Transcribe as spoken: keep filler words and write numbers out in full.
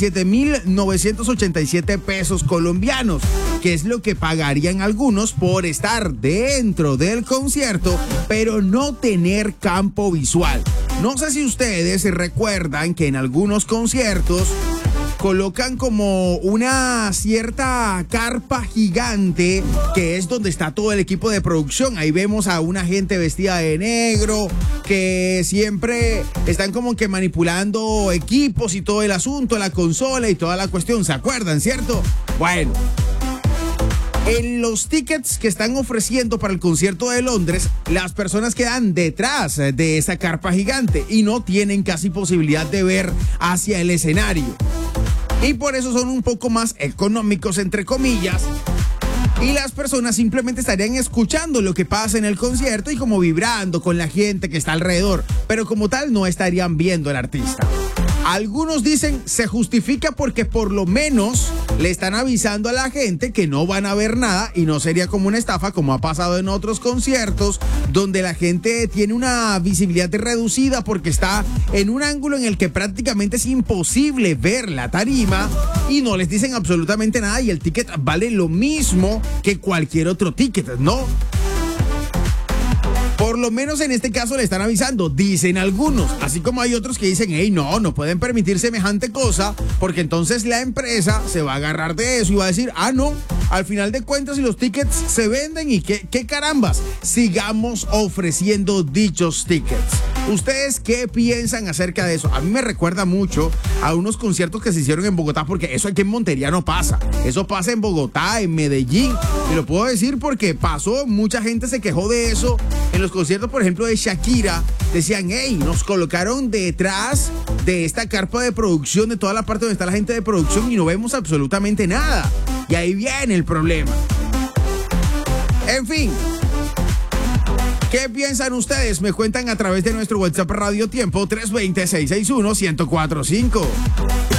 diecisiete mil novecientos ochenta y siete pesos colombianos, que es lo que pagarían algunos por estar dentro del concierto, pero no tener campo visual. No sé si ustedes recuerdan que en algunos conciertos colocan como una cierta carpa gigante que es donde está todo el equipo de producción. Ahí vemos a una gente vestida de negro que siempre están como que manipulando equipos y todo el asunto, la consola y toda la cuestión. ¿Se acuerdan, cierto? Bueno, en los tickets que están ofreciendo para el concierto de Londres, las personas quedan detrás de esa carpa gigante y no tienen casi posibilidad de ver hacia el escenario. Y por eso son un poco más económicos, entre comillas. Y las personas simplemente estarían escuchando lo que pasa en el concierto y como vibrando con la gente que está alrededor. Pero como tal no estarían viendo al artista. Algunos dicen se justifica porque por lo menos le están avisando a la gente que no van a ver nada y no sería como una estafa como ha pasado en otros conciertos donde la gente tiene una visibilidad reducida porque está en un ángulo en el que prácticamente es imposible ver la tarima y no les dicen absolutamente nada y el ticket vale lo mismo que cualquier otro ticket, ¿no? Por lo menos en este caso le están avisando, dicen algunos, así como hay otros que dicen, hey, no, no pueden permitir semejante cosa, porque entonces la empresa se va a agarrar de eso y va a decir, ah, no, al final de cuentas si los tickets se venden y qué, qué carambas, sigamos ofreciendo dichos tickets. ¿Ustedes qué piensan acerca de eso? A mí me recuerda mucho a unos conciertos que se hicieron en Bogotá, porque eso aquí en Montería no pasa. Eso pasa en Bogotá, en Medellín. Y lo puedo decir porque pasó, mucha gente se quejó de eso. En los conciertos, por ejemplo, de Shakira, decían, hey, nos colocaron detrás de esta carpa de producción, de toda la parte donde está la gente de producción y no vemos absolutamente nada. Y ahí viene el problema. En fin. ¿Qué piensan ustedes? Me cuentan a través de nuestro WhatsApp Radio Tiempo tres dos cero, seis seis uno, uno cero cuatro cinco.